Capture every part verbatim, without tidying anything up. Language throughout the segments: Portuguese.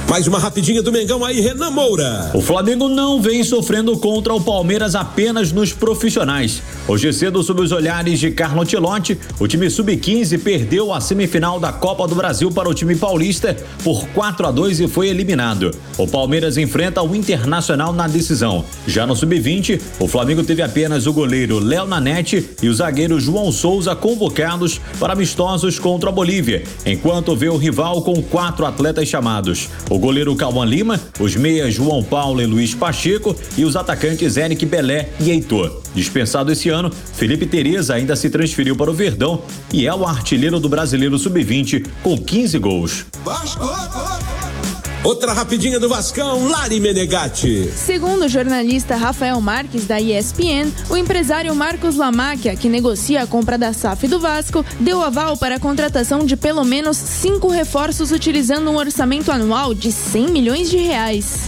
Mais uma rapidinha do Mengão aí, Renan Moura. O Flamengo não vem sofrendo contra o Palmeiras apenas nos profissionais. Hoje cedo, sob os olhares de Carlo Ancelotti, o time sub quinze perdeu a semifinal da Copa do Brasil para o time paulista por quatro a dois e foi eliminado. O Palmeiras enfrenta o Internacional na decisão. Já no sub vinte, o Flamengo teve apenas o goleiro Léo Nanete e o zagueiro João Souza convocados para amistosos contra a Bolívia, enquanto vê o rival com quatro atletas chamados. O goleiro Cauã Lima, os meias João Paulo e Luiz Pacheco e os atacantes Eric Belé e Heitor. Dispensado esse ano, Felipe Tereza ainda se transferiu para o Verdão e é o artilheiro do Brasileiro sub vinte com quinze gols. Outra rapidinha do Vascão, Lari Menegatti. Segundo o jornalista Rafael Marques, da E S P N, o empresário Marcos Lamacchia, que negocia a compra da S A F do Vasco, deu aval para a contratação de pelo menos cinco reforços utilizando um orçamento anual de cem milhões de reais.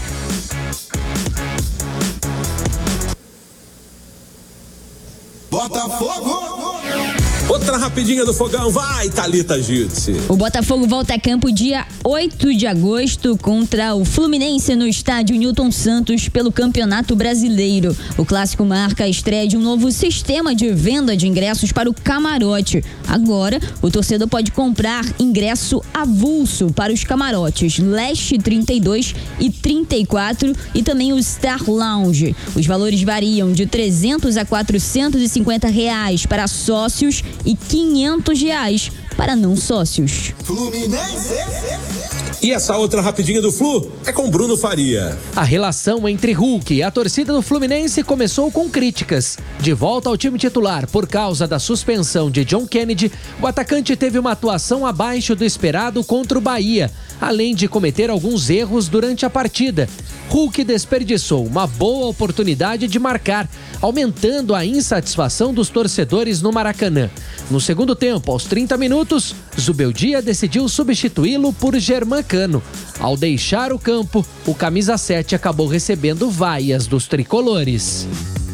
Botafogo! Outra rapidinha do Fogão, vai, Thalita Giltze. O Botafogo volta a campo dia oito de agosto contra o Fluminense no estádio Newton Santos pelo Campeonato Brasileiro. O clássico marca a estreia de um novo sistema de venda de ingressos para o camarote. Agora, o torcedor pode comprar ingresso avulso para os camarotes Leste trinta e dois e trinta e quatro e também o Star Lounge. Os valores variam de trezentos a quatrocentos e cinquenta reais para sócios e quinhentos reais para não sócios. Fluminense. E essa outra rapidinha do Flu é com Bruno Faria. A relação entre Hulk e a torcida do Fluminense começou com críticas. De volta ao time titular por causa da suspensão de John Kennedy, o atacante teve uma atuação abaixo do esperado contra o Bahia, além de cometer alguns erros durante a partida. Hulk desperdiçou uma boa oportunidade de marcar, aumentando a insatisfação dos torcedores no Maracanã. No segundo tempo, aos trinta minutos, Zubeldia decidiu substituí-lo por Germancano. Ao deixar o campo, o camisa sete acabou recebendo vaias dos tricolores.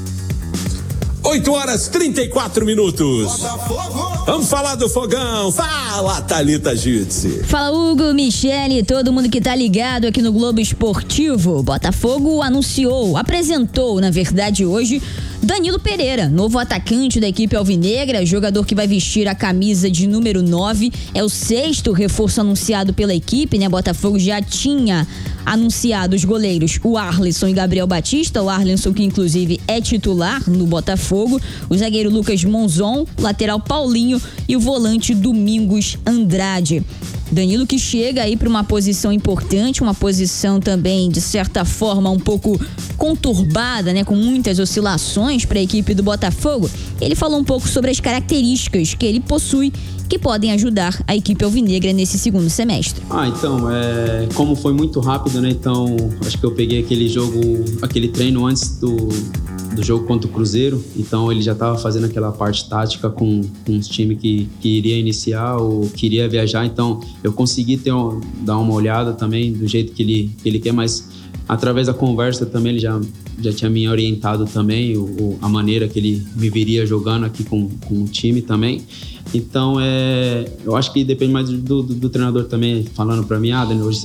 oito horas e trinta e quatro minutos. Vamos falar do Fogão. Fala, Thalita Giltze. Fala, Hugo, Michele, todo mundo que tá ligado aqui no Globo Esportivo. Botafogo anunciou, apresentou, na verdade, hoje, Danilo Pereira, novo atacante da equipe alvinegra, jogador que vai vestir a camisa de número nove. É o sexto reforço anunciado pela equipe, né? Botafogo já tinha anunciado os goleiros, o Arlisson e Gabriel Batista. O Arlisson, que inclusive é titular no Botafogo. O zagueiro Lucas Monzon, o lateral Paulinho e o volante Domingos Andrade. Danilo que chega aí para uma posição importante, uma posição também, de certa forma, um pouco conturbada, né, com muitas oscilações para a equipe do Botafogo. Ele falou um pouco sobre as características que ele possui que podem ajudar a equipe alvinegra nesse segundo semestre. Ah, então, é, como foi muito rápido, né, então acho que eu peguei aquele jogo, aquele treino antes do, do jogo contra o Cruzeiro, então ele já estava fazendo aquela parte tática com, com os times que, que iria iniciar ou queria viajar, então eu consegui ter um, dar uma olhada também do jeito que ele, que ele quer, mas através da conversa também ele já, já tinha me orientado também, o, o, a maneira que ele me viria jogando aqui com, com o time também. Então, é, eu acho que depende mais do, do, do treinador também falando para mim, ah, Daniel, hoje